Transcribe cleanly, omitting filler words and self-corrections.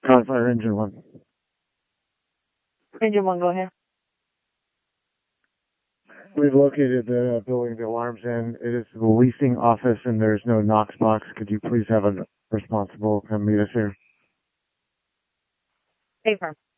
Fire Engine 1. Engine 1, go ahead. We've located the building the alarm's in. It is the leasing office and there's no Knox box. Could you please have a responsible come meet us here? Affirm.